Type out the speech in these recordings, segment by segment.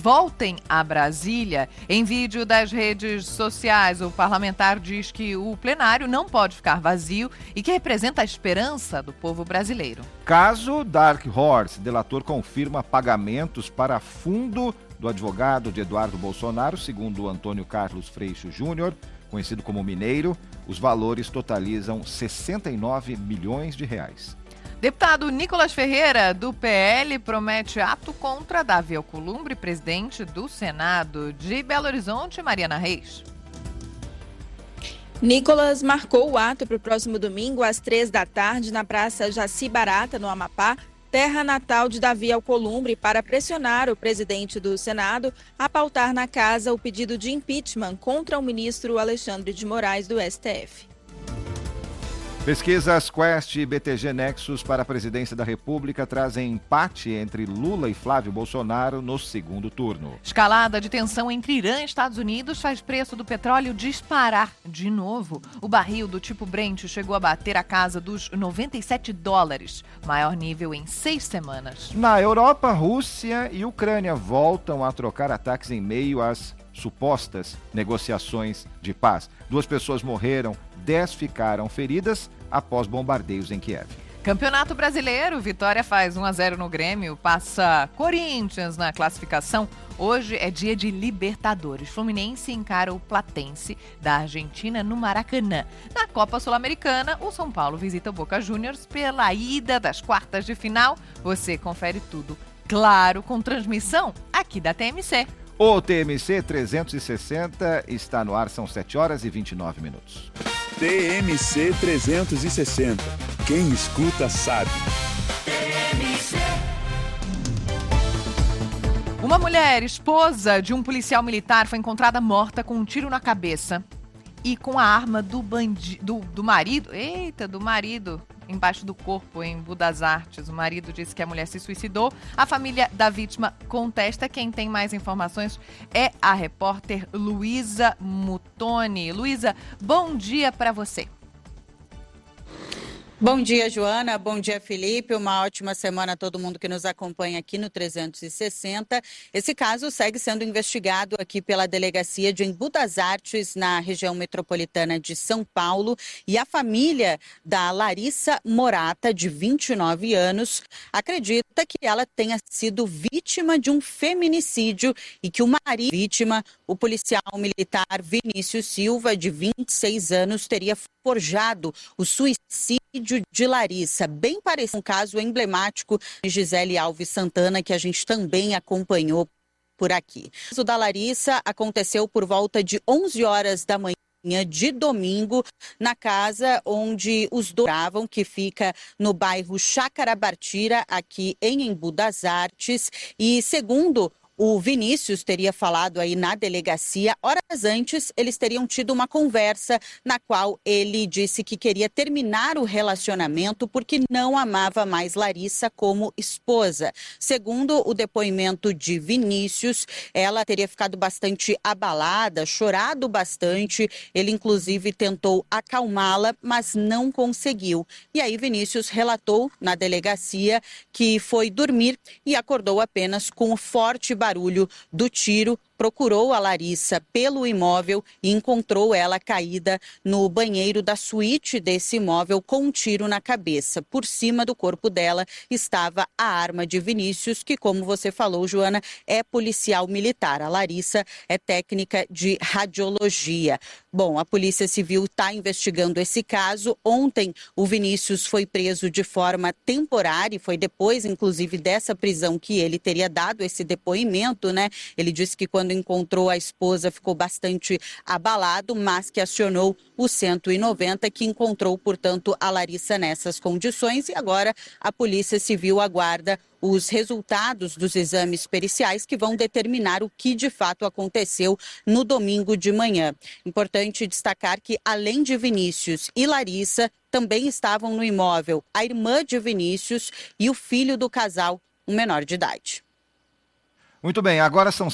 voltem a Brasília. Em vídeo das redes sociais, o parlamentar diz que o plenário não pode ficar vazio e que representa a esperança do povo brasileiro. Caso Dark Horse, delator confirma pagamentos para fundo do advogado de Eduardo Bolsonaro, segundo Antônio Carlos Freixo Júnior, conhecido como Mineiro. Os valores totalizam 69 milhões de reais. Deputado Nicolas Ferreira, do PL, promete ato contra Davi Alcolumbre, presidente do Senado. De Belo Horizonte, Mariana Reis. Nicolas marcou o ato para o próximo domingo, às 15h, na Praça Jaci Barata, no Amapá, terra natal de Davi Alcolumbre, para pressionar o presidente do Senado a pautar na casa o pedido de impeachment contra o ministro Alexandre de Moraes, do STF. Pesquisas Quest e BTG Nexus para a presidência da República trazem empate entre Lula e Flávio Bolsonaro no segundo turno. Escalada de tensão entre Irã e Estados Unidos faz preço do petróleo disparar de novo. O barril do tipo Brent chegou a bater a casa dos $97, maior nível em 6 semanas. Na Europa, Rússia e Ucrânia voltam a trocar ataques em meio às supostas negociações de paz. 2 pessoas morreram, 10 ficaram feridas após bombardeios em Kiev. Campeonato Brasileiro, Vitória faz 1-0 no Grêmio, passa Corinthians na classificação. Hoje é dia de Libertadores. Fluminense encara o Platense da Argentina no Maracanã. Na Copa Sul-Americana, o São Paulo visita o Boca Juniors pela ida das quartas de final. Você confere tudo, claro, com transmissão aqui da TMC. O TMC 360 está no ar, são 7h29. TMC 360. Quem escuta sabe. TMC. Uma mulher, esposa de um policial militar, foi encontrada morta com um tiro na cabeça e com a arma do marido. Do marido embaixo do corpo, em Budas Artes. O marido disse que a mulher se suicidou. A família da vítima contesta. Quem tem mais informações é a repórter Luísa Mutoni. Luísa, bom dia para você. Bom dia, Joana. Bom dia, Felipe. Uma ótima semana a todo mundo que nos acompanha aqui no 360. Esse caso segue sendo investigado aqui pela delegacia de Embu das Artes, na região metropolitana de São Paulo. E a família da Larissa Morata, de 29 anos, acredita que ela tenha sido vítima de um feminicídio e que o marido vítima, o policial militar Vinícius Silva, de 26 anos, teria forjado o suicídio de Larissa, bem parecido com um caso emblemático de Gisele Alves Santana, que a gente também acompanhou por aqui. O caso da Larissa aconteceu por volta de 11 horas da manhã de domingo, na casa onde os dois moravam, que fica no bairro Chácara Bartira, aqui em Embu das Artes. E segundo o Vinícius teria falado aí na delegacia, horas antes eles teriam tido uma conversa na qual ele disse que queria terminar o relacionamento porque não amava mais Larissa como esposa. Segundo o depoimento de Vinícius, ela teria ficado bastante abalada, chorado bastante. Ele inclusive tentou acalmá-la, mas não conseguiu. E aí Vinícius relatou na delegacia que foi dormir e acordou apenas com o forte barulho do tiro. Procurou a Larissa pelo imóvel e encontrou ela caída no banheiro da suíte desse imóvel com um tiro na cabeça. Por cima do corpo dela estava a arma de Vinícius, que, como você falou, Joana, é policial militar. A Larissa é técnica de radiologia. Bom, a Polícia Civil está investigando esse caso. Ontem, o Vinícius foi preso de forma temporária, foi depois, inclusive, dessa prisão que ele teria dado esse depoimento, né? Ele disse que quando encontrou a esposa ficou bastante abalado, mas que acionou o 190, que encontrou, portanto, a Larissa nessas condições. E agora a Polícia Civil aguarda os resultados dos exames periciais que vão determinar o que de fato aconteceu no domingo de manhã. Importante destacar que, além de Vinícius e Larissa, também estavam no imóvel a irmã de Vinícius e o filho do casal, um menor de idade. Muito bem, agora são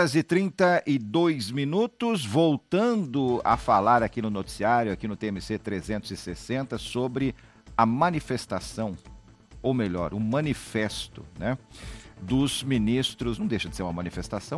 7h32, voltando a falar aqui no noticiário, aqui no TMC 360, sobre a manifestação, ou melhor, o manifesto, né, dos ministros, não deixa de ser uma manifestação,